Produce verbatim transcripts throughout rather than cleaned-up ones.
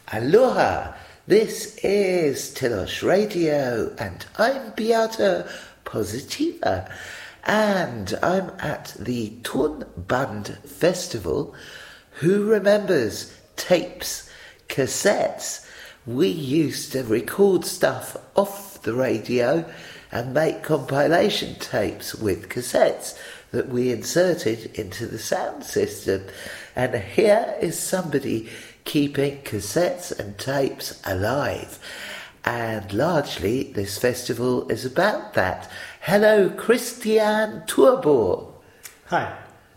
Aloha! This is Tilos Radio, and I'm Beata Positiva, and I'm at the Tonband Festival. Who remembers tapes, cassettes? We used to record stuff off the radio and make compilation tapes with cassettes that we inserted into the sound system. And here is somebody keeping cassettes and tapes alive. And largely this festival is about that. Hello, Christian Tourbor. Hi.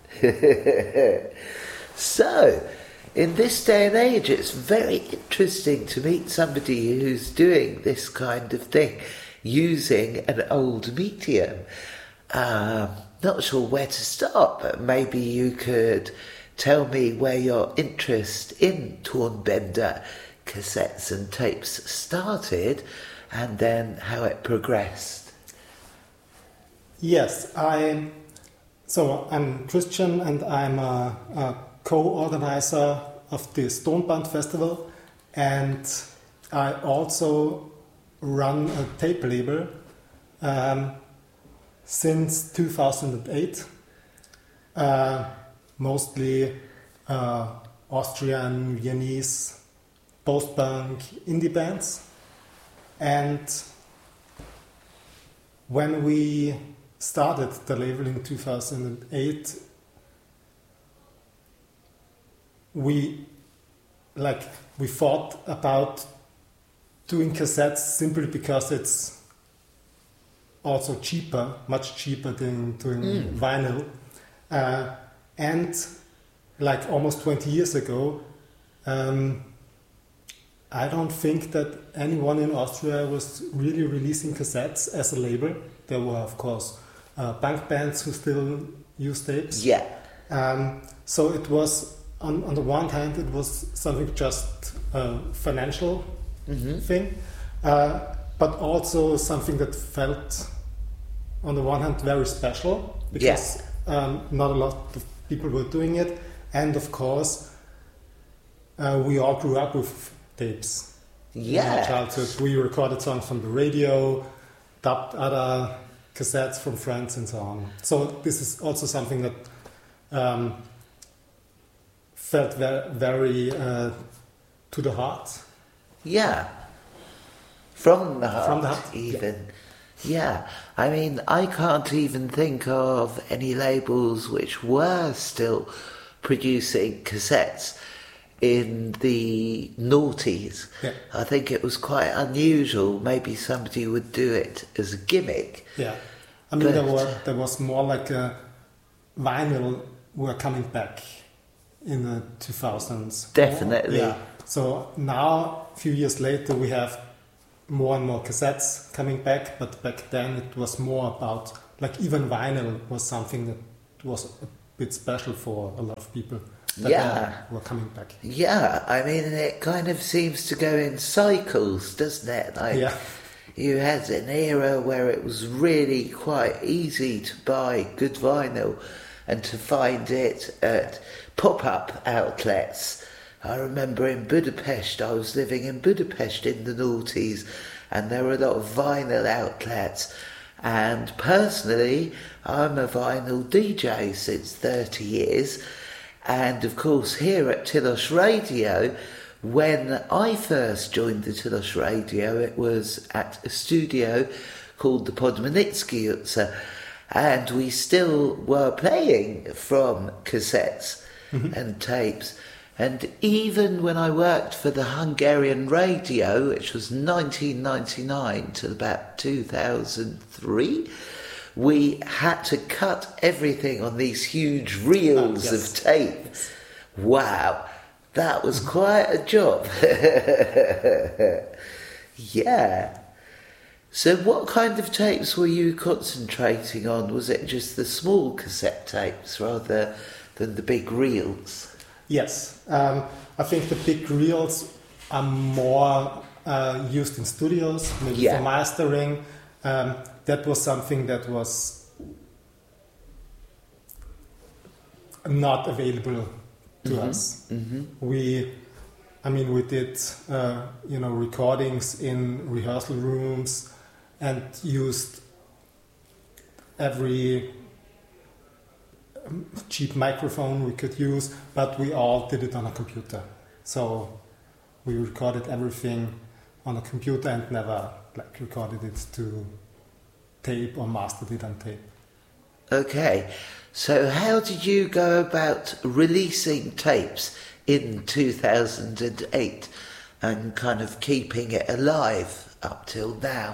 So, in this day and age, it's very interesting to meet somebody who's doing this kind of thing, using an old medium. Um, not sure where to start, but maybe you could tell me where your interest in Tonbänder cassettes and tapes started, and then how it progressed. Yes, I. So I'm Christian, and I'm a, a co-organizer of the Tonband Festival, and I also run a tape label um, since two thousand eight. Uh, mostly uh, Austrian, Viennese, post-punk, indie bands. And when we started the label in two thousand eight, we like we thought about doing cassettes simply because it's also cheaper, much cheaper than doing mm. vinyl. Uh, and like almost twenty years ago, um, I don't think that anyone in Austria was really releasing cassettes as a label. There were, of course, uh, punk bands who still use tapes. Yeah. Um, so it was, on, on the one hand, it was something just a financial mm-hmm. thing, uh, but also something that felt, on the one hand, very special, because yeah. um, not a lot of people were doing it, and of course, uh, we all grew up with tapes. Yeah. In our childhood, we recorded songs from the radio, dubbed other cassettes from friends, and so on. So this is also something that um, felt very, very uh, to the heart. Yeah. From the heart, from the heart. even. Yeah. Yeah, I mean, I can't even think of any labels which were still producing cassettes in the noughties. Yeah. I think it was quite unusual. Maybe somebody would do it as a gimmick. Yeah, I mean, but there were there was more like a vinyl were coming back in the two thousands. Definitely. Yeah. So now, a few years later, we have more and more cassettes coming back, but back then it was more about, like, even vinyl was something that was a bit special for a lot of people that yeah. were coming back. Yeah, I mean, it kind of seems to go in cycles, doesn't it? Like, yeah. You had an era where it was really quite easy to buy good vinyl and to find it at pop-up outlets. I remember in Budapest, I was living in Budapest in the noughties, and there were a lot of vinyl outlets. And personally, I'm a vinyl D J since thirty years. And of course, here at Tilos Radio, when I first joined the Tilos Radio, it was at a studio called the Podmanitsky, and we still were playing from cassettes mm-hmm. and tapes. And even when I worked for the Hungarian radio, which was nineteen ninety-nine to about two thousand three, we had to cut everything on these huge reels oh, yes. of tape. Wow, that was quite a job. Yeah. So what kind of tapes were you concentrating on? Was it just the small cassette tapes rather than the big reels? Yes, um, I think the big reels are more uh, used in studios, maybe yeah. for mastering. Um, that was something that was not available to mm-hmm. us. Mm-hmm. We I mean, we did, uh, you know, recordings in rehearsal rooms and used every cheap microphone we could use, but we all did it on a computer. So we recorded everything on a computer and never like recorded it to tape or mastered it on tape. Okay, so how did you go about releasing tapes in two thousand eight and kind of keeping it alive up till now?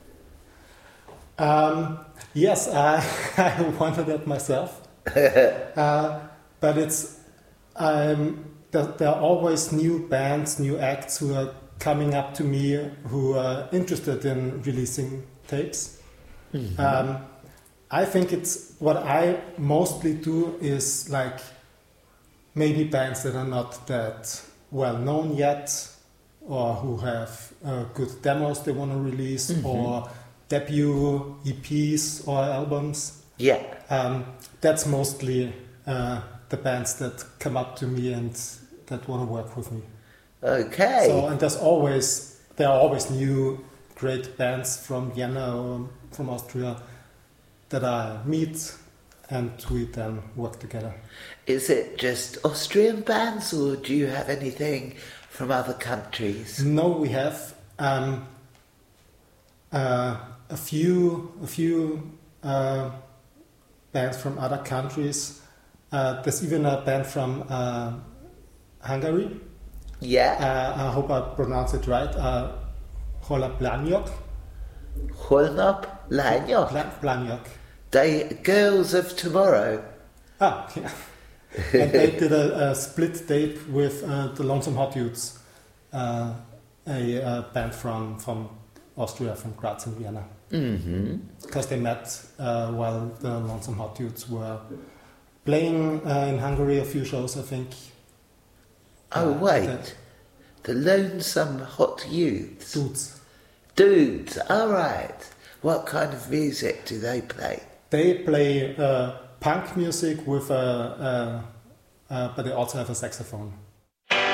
Um, yes, I, I wondered that myself. uh, but it's um, there, there are always new bands, new acts who are coming up to me who are interested in releasing tapes. Mm-hmm. Um, I think it's what I mostly do is like maybe bands that are not that well known yet, or who have uh, good demos they want to release, mm-hmm. or debut E Ps or albums. Yeah. Um, that's mostly uh, the bands that come up to me and that want to work with me. Okay. So, and there's always, there are always new great bands from Vienna or from Austria that I meet and we then work together. Is it just Austrian bands or do you have anything from other countries? No, we have um, uh, a few, a few uh, bands from other countries. Uh, there's even a band from uh, Hungary. Yeah. Uh, I hope I pronounce it right. Uh, Holnap Lányok. Holnap Lányok. Lányok. They Girls of Tomorrow. Ah, yeah. And they did a, a split tape with uh, the Lonesome Hot Youths, uh, a, a band from, from Austria, from Graz and Vienna. Mm-hmm. Because they met uh, while the Lonesome Hot Youths were playing uh, in Hungary a few shows, I think. Oh, uh, wait. The Lonesome Hot Youths? Dudes. Dudes, all right. What kind of music do they play? They play uh, punk music with a, uh, uh, but they also have a saxophone.